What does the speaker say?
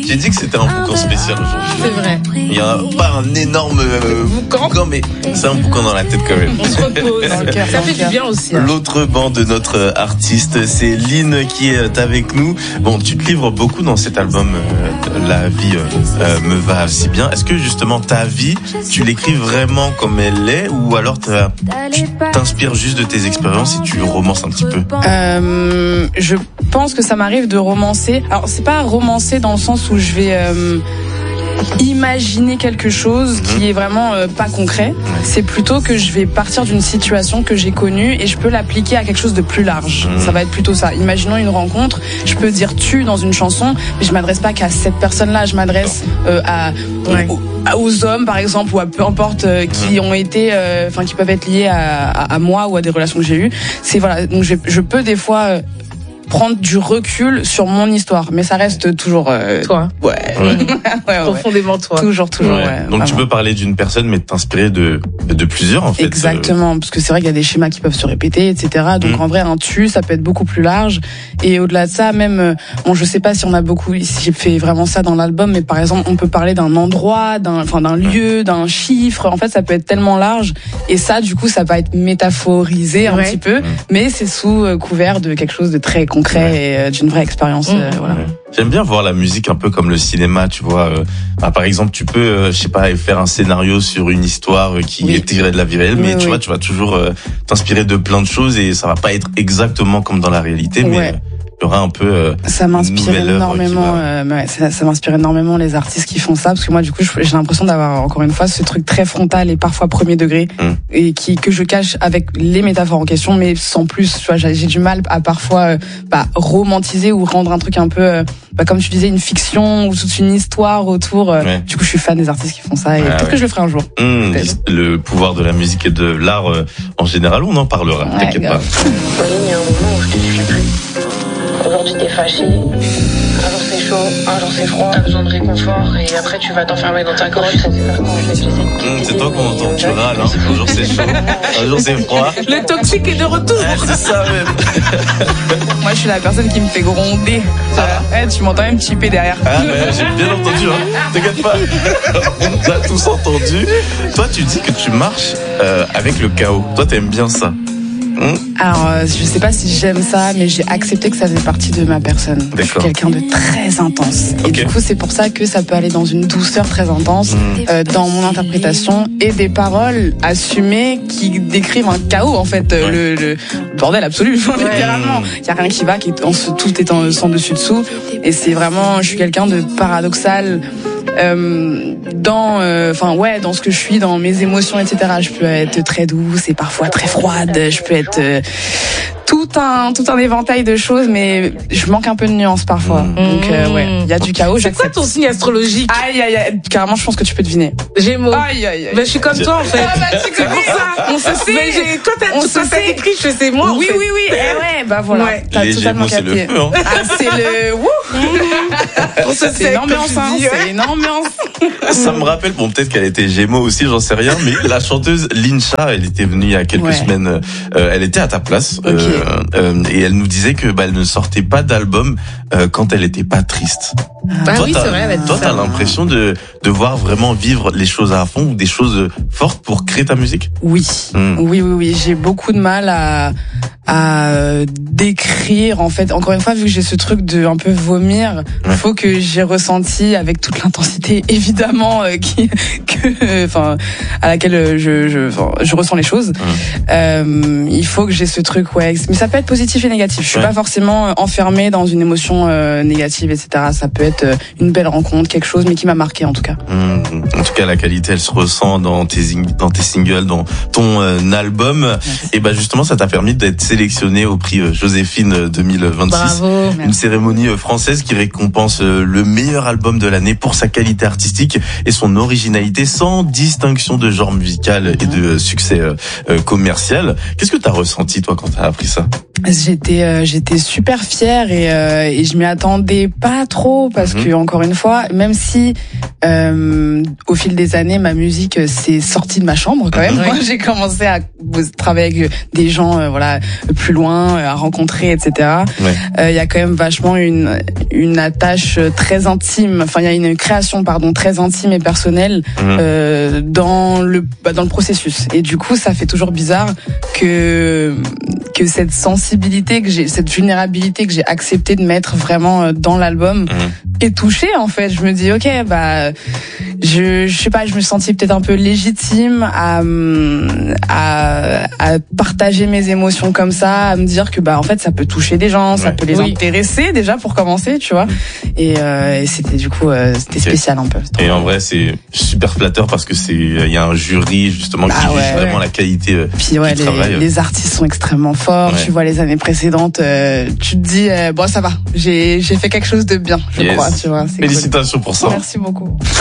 J'ai dit que c'était un boucan spécial aujourd'hui. C'est vrai. Il n'y a pas un énorme boucan, mais c'est un boucan dans la tête quand même. On se repose. Ça fait du bien aussi. L'autre banc de notre artiste, c'est Lynn qui est avec nous. Bon, tu te livres beaucoup dans cet album, La vie me va si bien. Est-ce que justement ta vie, tu l'écris vraiment comme elle est, ou alors tu t'inspires juste de tes expériences et tu romances un petit peu? Je pense que ça m'arrive de romancer. Alors c'est pas romancer dans le sens où je vais imaginer quelque chose qui est vraiment pas concret. C'est plutôt que je vais partir d'une situation que j'ai connue et je peux l'appliquer à quelque chose de plus large. Ça va être plutôt ça. Imaginons une rencontre, je peux dire tu dans une chanson, mais je m'adresse pas qu'à cette personne-là, je m'adresse aux hommes par exemple, ou à peu importe qui ont été qui peuvent être liés à moi ou à des relations que j'ai eues. C'est voilà, donc je peux des fois prendre du recul sur mon histoire, mais ça reste toujours toi. Ouais. Profondément toi. Toujours. Ouais, donc tu peux parler d'une personne, mais t'inspirer de plusieurs en fait. Exactement, parce que c'est vrai qu'il y a des schémas qui peuvent se répéter, etc. Donc en vrai, un tu, ça peut être beaucoup plus large. Et au-delà de ça, même, je sais pas si on a beaucoup, si j'ai fait vraiment ça dans l'album, mais par exemple, on peut parler d'un endroit, d'un lieu, d'un chiffre. En fait, ça peut être tellement large. Et ça, du coup, ça va être métaphorisé un petit peu, mais c'est sous couvert de quelque chose de très concret et d'une vraie expérience. Voilà. J'aime bien voir la musique un peu comme le cinéma, tu vois. Par exemple, tu peux, faire un scénario sur une histoire qui est tirée de la vie réelle, mais tu vois, tu vas toujours t'inspirer de plein de choses et ça va pas être exactement comme dans la réalité, mais il y aura un peu ça m'inspire énormément ça m'inspire énormément les artistes qui font ça, parce que moi du coup j'ai l'impression d'avoir encore une fois ce truc très frontal et parfois premier degré et que je cache avec les métaphores en question, mais sans plus, tu vois. J'ai du mal à parfois romantiser ou rendre un truc un peu comme tu disais, une fiction ou toute une histoire autour. Du coup je suis fan des artistes qui font ça et peut-être que je le ferai un jour. Le pouvoir de la musique et de l'art en général, on en parlera, t'inquiète pas. Aujourd'hui t'es fâché, un jour c'est chaud, un jour c'est froid, t'as besoin de réconfort et après tu vas t'enfermer dans ta grotte. C'est toi qu'on entend, tu râles, hein. Un jour c'est chaud, un jour c'est froid. Le toxique est de retour. C'est ça même. Moi je suis la personne qui me fait gronder. Tu m'entends même chipper derrière. J'ai bien entendu, hein. T'inquiète pas. On a tous entendu. Toi tu dis que tu marches avec le chaos. Toi t'aimes bien ça. Alors, je sais pas si j'aime ça, mais j'ai accepté que ça faisait partie de ma personne. Je suis quelqu'un de très intense. Et du coup, c'est pour ça que ça peut aller dans une douceur très intense, dans mon interprétation, et des paroles assumées qui décrivent un chaos, en fait, le bordel absolu, littéralement. Il y a rien qui va, tout est sans dessus-dessous. Et c'est vraiment, je suis quelqu'un de paradoxal, dans ce que je suis, dans mes émotions, etc. Je peux être très douce et parfois très froide. Je peux être tout un éventail de choses, mais je manque un peu de nuance parfois. Donc il y a du chaos. C'est quoi ton signe astrologique? Aïe, carrément, je pense que tu peux deviner. Gémeaux. Aïe. Ben, je suis comme toi en fait. C'est pour ça. On se sait. Mais toi t'as écrit, je sais moi. Oui. Voilà. T'as les totalement Gémeaux, capté. c'est le feu, hein. C'est le wouh. C'est une ambiance, c'est une ambiance. Ça me rappelle, peut-être qu'elle était Gémeaux aussi, j'en sais rien, mais la chanteuse Lincha, elle était venue il y a quelques semaines, elle était à ta place, et elle nous disait que elle ne sortait pas d'album quand elle était pas triste. Toi, oui, c'est vrai, elle a dit toi, ça. t'as l'impression de devoir vraiment vivre les choses à fond ou des choses fortes pour créer ta musique? Oui. J'ai beaucoup de mal à décrire, en fait. Encore une fois, vu que j'ai ce truc de un peu vomir, faut que j'ai ressenti avec toute l'intensité, évidemment, à laquelle je ressens les choses. Il faut que j'ai ce truc, mais ça peut être positif et négatif. Je suis pas forcément enfermée dans une émotion négative, etc. Ça peut être une belle rencontre, quelque chose, mais qui m'a marqué en tout cas. En tout cas, la qualité, elle se ressent dans tes singles, dans ton album. Et justement, ça t'a permis d'être sélectionné au prix Joséphine 2026. Bravo. Une cérémonie française qui récompense le meilleur album de l'année pour sa qualité artistique et son originalité, sans distinction de genre musical et de succès commercial. Qu'est-ce que t'as ressenti, toi, quand t'as appris ça? J'étais super fière et je m'y attendais pas trop, parce que encore une fois, même si Au fil des années, ma musique s'est sortie de ma chambre quand même. Moi, j'ai commencé à travailler avec des gens, voilà, plus loin, à rencontrer, etc. Il y a quand même vachement une attache très intime. Enfin, il y a une création, très intime et personnelle dans le processus. Et du coup, ça fait toujours bizarre que cette sensibilité que j'ai, cette vulnérabilité que j'ai accepté de mettre vraiment dans l'album est touchée, en fait. Je me dis, ok, je sais pas, je me sentis peut-être un peu légitime à partager mes émotions comme ça, à me dire que en fait ça peut toucher des gens, ça peut les intéresser déjà pour commencer, tu vois. Et c'était du coup c'était spécial un peu. Et en vrai c'est super flatteur parce que il y a un jury justement qui juge vraiment la qualité du travail. Les artistes sont extrêmement forts. Tu vois les années précédentes, tu te dis bon ça va, j'ai fait quelque chose de bien, je crois, tu vois. Félicitations pour ça. Merci beaucoup.